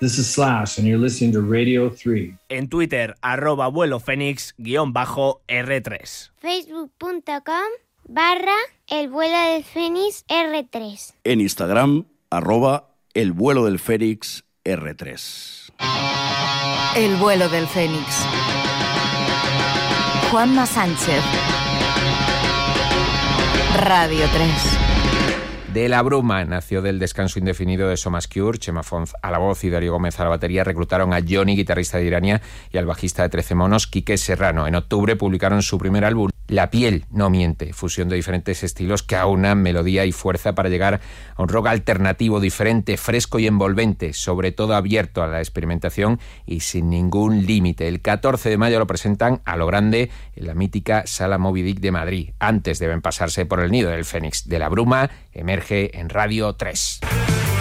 This is Slash, and you're listening to Radio 3. En Twitter, @vuelofénix_R3. Facebook.com/El Vuelo del Fénix R3. En Instagram, @El Vuelo del Fénix R3. El Vuelo del Fénix. Juanma Sánchez. Radio 3. De la bruma nació del descanso indefinido de Thomas Cure. Chema Fons a la voz y Darío Gómez a la batería reclutaron a Johnny, guitarrista de Irania, y al bajista de 13 Monos, Quique Serrano. En octubre publicaron su primer álbum, La piel no miente, fusión de diferentes estilos que aunan melodía y fuerza para llegar a un rock alternativo, diferente, fresco y envolvente, sobre todo abierto a la experimentación y sin ningún límite. El 14 de mayo lo presentan a lo grande en la mítica Sala Moby Dick de Madrid. Antes deben pasarse por el Nido del Fénix. De la bruma emerge en Radio 3.